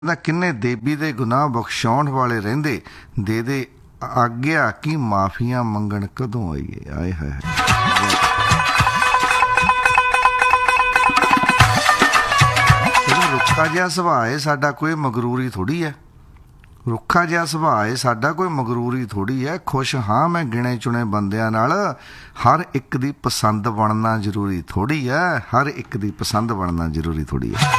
ਕਿੰਨੇ ਦੇਬੀ ਦੇ ਗੁਨਾਹ ਬਖਸ਼ਾਉਣ ਵਾਲੇ ਰਹਿੰਦੇ, ਦੇ ਦੇ ਆਗਿਆ ਕਿ ਮਾਫੀਆਂ ਮੰਗਣ ਕਦੋਂ ਆਈਏ। ਆਏ ਹਾਏ ਰੁੱਖਾ ਜਿਹਾ ਸੁਭਾਅ ਹੈ ਸਾਡਾ, ਕੋਈ ਮਗਰੂਰੀ ਥੋੜ੍ਹੀ ਹੈ। ਰੁੱਖਾ ਜਿਹਾ ਸੁਭਾਅ ਹੈ ਸਾਡਾ, ਕੋਈ ਮਗਰੂਰੀ ਥੋੜ੍ਹੀ ਹੈ। ਖੁਸ਼ ਹਾਂ ਮੈਂ ਗਿਣੇ ਚੁਣੇ ਬੰਦਿਆਂ ਨਾਲ, ਹਰ ਇੱਕ ਦੀ ਪਸੰਦ ਬਣਨਾ ਜ਼ਰੂਰੀ ਥੋੜ੍ਹੀ ਹੈ। ਹਰ ਇੱਕ ਦੀ ਪਸੰਦ ਬਣਨਾ ਜ਼ਰੂਰੀ ਥੋੜ੍ਹੀ ਹੈ।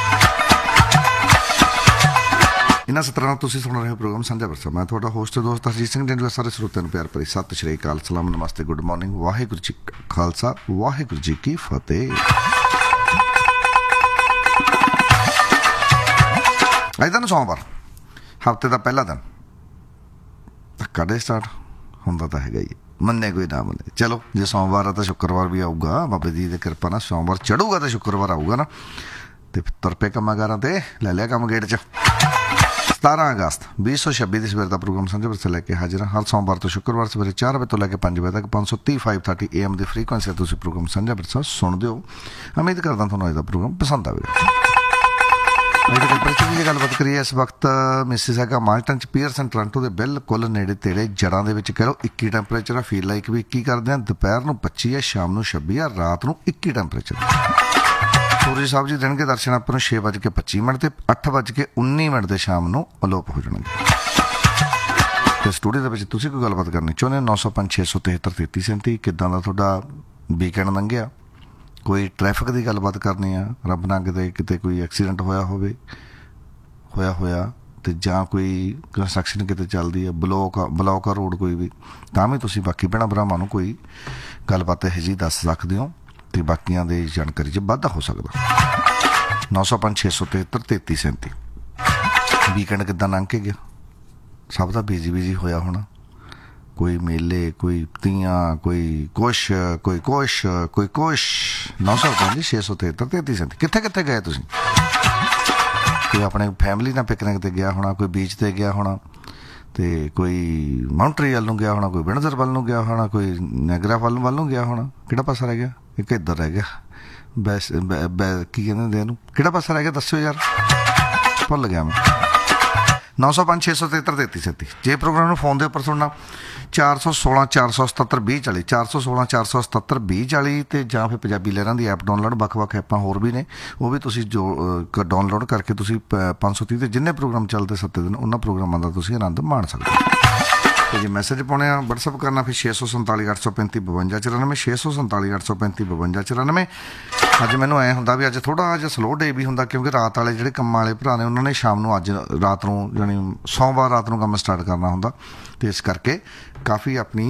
ਇਹਨਾਂ ਸਤਰਾਂ ਨਾਲ ਤੁਸੀਂ ਸੁਣ ਰਹੇ ਹੋ ਪ੍ਰੋਗਰਾਮ ਸਾਂਝਾ ਵਿਰਸਾ। ਮੈਂ ਤੁਹਾਡਾ ਹੋਸਟ ਦੋਸਤ ਹਰਜੀਤ ਸਿੰਘ ਢਿੰਡੋਂ। ਸਾਰੇ ਸਰੋਤਿਆਂ ਨੂੰ ਪਿਆਰ ਭਰੀ ਸਤਿ ਸ਼੍ਰੀ ਅਕਾਲ, ਸਲਾਮ, ਨਮਸਤੇ, ਗੁੱਡ ਮਾਰਨਿੰਗ, ਵਾਹਿਗੁਰੂ ਜੀ ਕਾ ਖਾਲਸਾ, ਵਾਹਿਗੁਰੂ ਜੀ ਕੀ ਫਤਿਹ। ਅੱਜ ਦਿਨ ਸੋਮਵਾਰ, ਹਫ਼ਤੇ ਦਾ ਪਹਿਲਾ ਦਿਨ। ਕਦੇ ਸਟਾਰਟ ਹੁੰਦਾ ਤਾਂ ਹੈਗਾ ਹੀ, ਮੰਨੇ ਕੋਈ ਨਾ ਮੰਨੇ। ਚਲੋ ਜੇ ਸੋਮਵਾਰ ਆ ਤਾਂ ਸ਼ੁੱਕਰਵਾਰ ਵੀ ਆਊਗਾ, ਬਾਬੇ ਜੀ ਦੀ ਕਿਰਪਾ ਨਾਲ ਸੋਮਵਾਰ ਚੜੂਗਾ ਤਾਂ ਸ਼ੁੱਕਰਵਾਰ ਆਊਗਾ ਨਾ। ਤੇ ਤੁਰ ਪਏ ਕੰਮਾਂ ਕਾਰਾਂ ਤੇ, ਲੈ ਲਿਆ ਕੰਮ ਗੇੜ 'ਚ। 17 ਅਗਸਤ 2026 ਦੀ ਸਵੇਰ ਦਾ ਪ੍ਰੋਗਰਾਮ ਸਾਂਝਾ ਵਿਰਸਾ ਲੈ ਕੇ ਹਾਜ਼ਰ ਹਾਂ। ਹਰ ਸੋਮਵਾਰ ਤੋਂ ਸ਼ੁੱਕਰਵਾਰ ਸਵੇਰੇ 4 ਵਜੇ ਤੋਂ ਲੈ ਕੇ 5 ਵਜੇ ਤੱਕ 530 AM ਦੀ ਫ੍ਰੀਕੁਐਂਸੀ 'ਤੇ ਤੁਸੀਂ ਪ੍ਰੋਗਰਾਮ ਸਾਂਝਾ ਵਿਰਸਾ ਸੁਣਦੇ ਹੋ। ਉਮੀਦ ਕਰਦਾ ਤੁਹਾਨੂੰ ਅੱਜ ਦਾ ਪ੍ਰੋਗਰਾਮ ਪਸੰਦ ਆਵੇਗਾ। ਅੱਜ ਦੇ ਟੈਂਪਰੇਚਰ ਦੀ ਗੱਲਬਾਤ ਕਰੀਏ। ਇਸ ਵਕਤ ਮਿਸੀਸੈਗਾ ਮਾਲਟਨ 'ਚ ਪੀਅਰਸਨ ਟੋਰਾਂਟੋ ਦੇ ਬਿਲਕੁਲ ਨੇੜੇ ਤੇੜੇ ਜੜ੍ਹਾਂ ਦੇ ਵਿੱਚ ਕਹਿ ਲਓ 21 ਟੈਂਪਰੇਚਰ ਆ। ਫੀਲ ਲਾਈਕ ਵੀ 21 ਕਰਦੇ ਹਾਂ। ਦੁਪਹਿਰ ਨੂੰ 25 ਹੈ, ਸ਼ਾਮ ਨੂੰ 26 ਆ, ਰਾਤ ਨੂੰ 21 ਟੈਂਪਰੇਚਰ। ਸੂਰਜ ਸਾਹਿਬ ਜੀ ਦੇਣਗੇ ਦਰਸ਼ਨ ਆਪਾਂ ਨੂੰ 6:25 ਤੇ 8:19 ਦੇ ਸ਼ਾਮ ਨੂੰ ਅਲੋਪ ਹੋ ਜਾਣਗੇ। ਤੇ ਸਟੂਡੀਓ ਦੇ ਵਿੱਚ ਤੁਸੀਂ ਕੋਈ ਗੱਲਬਾਤ ਕਰਨੀ ਚਾਹੁੰਦੇ ਹੋ 905 673 3337। ਕਿੱਦਾਂ ਦਾ ਤੁਹਾਡਾ ਵੀਕਐਂਡ ਲੰਘਿਆ? ਕੋਈ ਟ੍ਰੈਫਿਕ ਦੀ ਗੱਲਬਾਤ ਕਰਨੀ ਆ, ਰੱਬ ਨਾ ਕਿਤੇ ਕੋਈ ਐਕਸੀਡੈਂਟ ਹੋਇਆ ਤੇ ਜਾਂ ਕੋਈ ਕੰਸਟਰਕਸ਼ਨ ਕਿਤੇ ਚੱਲਦੀ ਆ, ਬਲੌਕ ਆ ਰੋਡ ਕੋਈ ਵੀ, ਤਾਂ ਵੀ ਤੁਸੀਂ ਬਾਕੀ ਭੈਣਾਂ ਭਰਾਵਾਂ ਨੂੰ ਕੋਈ ਗੱਲਬਾਤ ਇਹੋ ਜਿਹੀ ਦੱਸ ਸਕਦੇ ਹੋ ਤੇ ਬਾਕੀਆਂ ਦੀ ਜਾਣਕਾਰੀ 'ਚ ਵਾਧਾ ਹੋ ਸਕਦਾ। 905 673 3337। ਵੀਕਐਂਡ ਕਿੱਦਾਂ ਲੰਘ ਕੇ ਗਿਆ? ਸਭ ਦਾ ਬਿਜੀ ਹੋਇਆ ਹੋਣਾ। ਕੋਈ ਮੇਲੇ, ਕੋਈ ਤੀਆਂ, ਕੋਈ ਕੁਛ। 905 673 3337। ਕਿੱਥੇ ਗਏ ਤੁਸੀਂ? ਕੋਈ ਆਪਣੇ ਫੈਮਿਲੀ ਨਾਲ ਪਿਕਨਿਕ 'ਤੇ ਗਿਆ ਹੋਣਾ, ਕੋਈ ਬੀਚ 'ਤੇ ਗਿਆ ਹੋਣਾ, ਤੇ ਕੋਈ ਮਾਊਂਟਰੀਅਲ ਨੂੰ ਗਿਆ ਹੋਣਾ, ਕੋਈ ਵਿੰਡਸਰ ਵੱਲ ਨੂੰ ਗਿਆ ਹੋਣਾ, ਕੋਈ ਨੈਗਰਾ ਵੱਲ ਨੂੰ ਗਿਆ ਹੋਣਾ। ਕਿਹੜਾ ਪਾਸਾ ਰਹਿ ਗਿਆ? ਇੱਕ ਇੱਧਰ ਰਹਿ ਗਿਆ, ਕੀ ਕਹਿੰਦੇ ਹੁੰਦੇ ਇਹਨੂੰ, ਕਿਹੜਾ ਪਾਸਾ ਰਹਿ ਗਿਆ ਦੱਸਿਓ ਯਾਰ, ਭੁੱਲ ਗਿਆ ਮੈਂ। 905 673 3337। ਜੇ ਪ੍ਰੋਗਰਾਮ ਨੂੰ ਫੋਨ ਦੇ ਉੱਪਰ ਸੁਣਨਾ 416 477 2040 416 477 2040 ਤੇ ਜਾਂ ਫਿਰ ਪੰਜਾਬੀ ਲਹਿਰਾਂ ਦੀ ਐਪ ਡਾਊਨਲੋਡ। ਵੱਖ ਐਪਾਂ ਹੋਰ ਵੀ ਨੇ, ਉਹ ਵੀ ਤੁਸੀਂ ਜੋ ਡਾਊਨਲੋਡ ਕਰਕੇ ਤੁਸੀਂ 530 ਤੇ ਜਿੰਨੇ ਪ੍ਰੋਗਰਾਮ ਚੱਲਦੇ 7 ਦਿਨ ਉਹਨਾਂ ਪ੍ਰੋਗਰਾਮਾਂ ਦਾ ਤੁਸੀਂ ਆਨੰਦ ਮਾਣ ਸਕਦੇ ਹੋ। ਤੇ ਜੇ ਮੈਸੇਜ ਪਾਉਣੇ ਆ ਵਟਸਐਪ ਕਰਨਾ ਫਿਰ 647 835 52 94 647 835 52 94। ਅੱਜ ਮੈਨੂੰ ਐਂ ਹੁੰਦਾ ਵੀ ਅੱਜ ਥੋੜ੍ਹਾ ਜਿਹਾ ਸਲੋ ਡੇ ਵੀ ਹੁੰਦਾ, ਕਿਉਂਕਿ ਰਾਤ ਵਾਲੇ ਜਿਹੜੇ ਕੰਮਾਂ ਵਾਲੇ ਭਰਾ ਨੇ ਉਹਨਾਂ ਨੇ ਸ਼ਾਮ ਨੂੰ ਅੱਜ ਰਾਤ ਨੂੰ ਜਾਣੀ ਸੋਮਵਾਰ ਰਾਤ ਨੂੰ ਕੰਮ ਸਟਾਰਟ ਕਰਨਾ ਹੁੰਦਾ, ਅਤੇ ਇਸ ਕਰਕੇ ਕਾਫੀ ਆਪਣੀ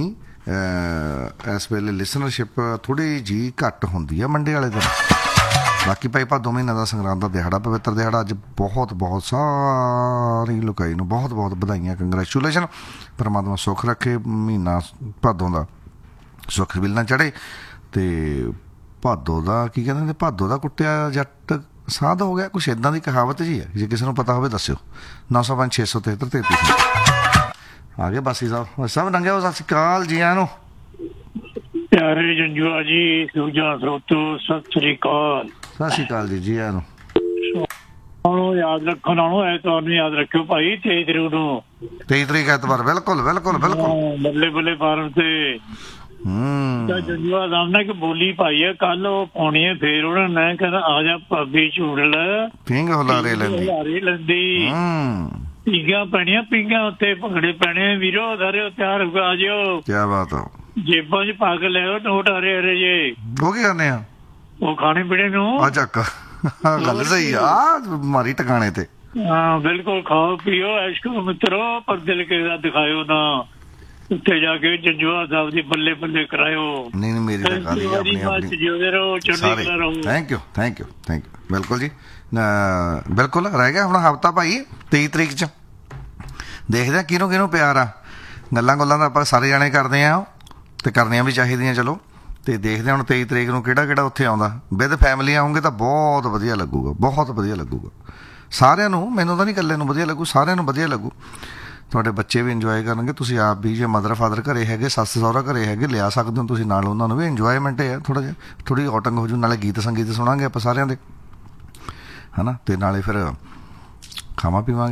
ਇਸ ਵੇਲੇ ਲਿਸਨਰਸ਼ਿਪ ਥੋੜ੍ਹੀ ਜਿਹੀ ਘੱਟ ਹੁੰਦੀ ਆ ਮੰਡੇ ਵਾਲੇ ਦਿਨ। ਬਾਕੀ ਭਾਈ ਭਾਦੋਂ ਮਹੀਨਾ ਦਾ ਸੰਗਰਾਂਦ ਦਾ ਦਿਹਾੜਾ, ਪਵਿੱਤਰ ਦਿਹਾੜਾ। ਅੱਜ ਬਹੁਤ ਸਾਰੀ ਲੋਕਾਈ ਨੂੰ ਬਹੁਤ ਵਧਾਈਆਂ, ਕੰਗਰੈਚੂਲੇਸ਼ਨ। ਪਰਮਾਤਮਾ ਸੁੱਖ ਰੱਖੇ, ਮਹੀਨਾ ਭਾਦੋਂ ਦਾ ਸੁੱਖ ਬਿਲ ਨਾ ਚੜ੍ਹੇ। ਅਤੇ ਭਾਦੋਂ ਦਾ ਕੀ ਕਹਿੰਦੇ, ਭਾਦੋਂ ਦਾ ਕੁੱਟਿਆ ਜੱਟ ਸਾਧ ਹੋ ਗਿਆ, ਕੁਛ ਇੱਦਾਂ ਦੀ ਕਹਾਵਤ ਜੀ ਹੈ। ਜੇ ਕਿਸੇ ਨੂੰ ਪਤਾ ਹੋਵੇ ਦੱਸਿਓ। 905 673 3337। ਆ ਗਏ ਬਾਸੀ ਸਾਹਿਬ, ਸਭ ਨੰਗੇ ਹੋ। ਸਤਿ ਸ਼੍ਰੀ ਅਕਾਲ ਜੀ ਆਇਆਂ ਨੂੰ। ਪਿਆਰੇ ਜੰਜੂਆ ਜੀ, ਦੂਜਾ ਸਰੋਤੋ ਸਤਿ ਸ਼੍ਰੀ ਅਕਾਲ। ਸਤਿ ਸ਼੍ਰੀ ਅਕਾਲ ਜੀ, ਜੀ ਆਇਆਂ ਨੂੰ। ਉਹਨੂੰ ਯਾਦ ਰੱਖੋ, ਨਾਲੋਂ ਐਤਵਾਰ ਨੂੰ ਯਾਦ ਰੱਖਿਓ ਭਾਈ, 23 ਤਰੀਕ ਨੂੰ। 23 ਤਰੀਕ ਐਤਵਾਰ, ਬਿਲਕੁਲ। ਬੱਲੇ ਫਾਰਮ ਤੇ ਜੰਜੂਆ ਸਾਹਿਬ ਨੇ ਇੱਕ ਬੋਲੀ ਪਾਈ ਹੈ ਕੱਲ, ਉਹ ਪਾਉਣੀ ਹੈ। ਫੇਰ ਉਹਨਾਂ ਨੇ ਕਹਿੰਦਾ ਆ ਜਾ ਭਾਬੀ ਝੂੜਲ ਪੀਂਘ ਹੁਲਾਰੇ ਲੈਂਦੀ, ਪੀਂਘਾਂ ਪੈਣੀਆਂ, ਪੀਂਘਾਂ ਉੱਤੇ ਭੰਗੜੇ ਪੈਣੇ। ਵੀਰੋ ਸਾਰੇ ਤਿਆਰ ਹੋ ਕੇ ਆ ਜਿਓ। ਕਿਆ ਬਾਤ ਆ। ਜੇਬਾਂ 'ਚ ਪਾ ਕੇ ਲੈ ਆਓ ਨੋਟ ਹਰੇ ਜੇ। ਉਹ ਕੀ ਕਰਨੇ ਆ? ਉਹ ਖਾਣੇ ਪੀਣੇ ਨੂੰ। ਚੱਕ ਗੱਲ ਸਹੀ ਆ, ਮਾਰੀ ਟਿਕਾਣੇ ਤੇ। ਹਾਂ ਬਿਲਕੁਲ, ਖਾਓ ਪੀਓ ਐਸ਼ ਕਰੋ ਮਿੱਤਰੋ, ਪਰ ਦਿਲ ਕਿਸੇ ਦਿਖਾਇਓ ਨਾ। ਉੱਥੇ ਜਾ ਕੇ ਜੰਜੂਆ ਸਾਹਿਬ ਦੀ ਬੱਲੇ ਕਰਾਇਓ। ਨਹੀਂ ਮੇਰੀ ਤਾਂ ਗੱਲ ਹੀ ਆਪਣੀ ਜਿਉਂਦੇ ਰਹੋ, ਚੜ੍ਹਦੀ ਕਲਾ ਰਹੋ। Thank you. ਬਿਲਕੁਲ ਜੀ, ਬਿਲਕੁਲ। ਰਹਿ ਗਿਆ ਹੁਣ ਹਫ਼ਤਾ ਭਾਈ, 23 ਤਰੀਕ 'ਚ ਦੇਖਦੇ ਹਾਂ ਕਿਹਨੂੰ ਪਿਆਰ ਆ। ਗੱਲਾਂ ਦਾ ਆਪਾਂ ਸਾਰੇ ਜਾਣੇ ਕਰਦੇ ਹਾਂ, ਅਤੇ ਕਰਨੀਆਂ ਵੀ ਚਾਹੀਦੀਆਂ। ਚਲੋ, ਅਤੇ ਦੇਖਦੇ ਹਾਂ ਹੁਣ 23 ਤਰੀਕ ਨੂੰ ਕਿਹੜਾ ਉੱਥੇ ਆਉਂਦਾ। ਵਿਦ ਫੈਮਿਲੀ ਆਉਂਗੇ ਤਾਂ ਬਹੁਤ ਵਧੀਆ ਲੱਗੂਗਾ ਸਾਰਿਆਂ ਨੂੰ। ਮੈਨੂੰ ਤਾਂ ਨਹੀਂ ਇਕੱਲੇ ਨੂੰ ਵਧੀਆ ਲੱਗੂ, ਸਾਰਿਆਂ ਨੂੰ ਵਧੀਆ ਲੱਗੂ। ਤੁਹਾਡੇ ਬੱਚੇ ਵੀ ਇੰਜੋਏ ਕਰਨਗੇ, ਤੁਸੀਂ ਆਪ ਵੀ। ਜੇ ਮਦਰ ਫਾਦਰ ਘਰੇ ਹੈਗੇ, ਸੱਸ ਸਹੁਰਾ ਘਰੇ ਹੈਗੇ, ਲਿਆ ਸਕਦੇ ਹੋ ਤੁਸੀਂ ਨਾਲ, ਉਹਨਾਂ ਨੂੰ ਵੀ ਇੰਜੋਏਮੈਂਟ ਹੈ। ਥੋੜ੍ਹੀ ਆਊਟਿੰਗ ਹੋ ਜੂ, ਨਾਲੇ ਗੀਤ ਸੰਗੀਤ ਸੁਣਾਂਗੇ ਆਪਾਂ ਸਾਰਿਆਂ ਦੇ, ਹੈ ਨਾ। ਅਤੇ ਨਾਲੇ ਫਿਰ ਖਾਵਾਂ ਪੀਵਾਂਗੇ।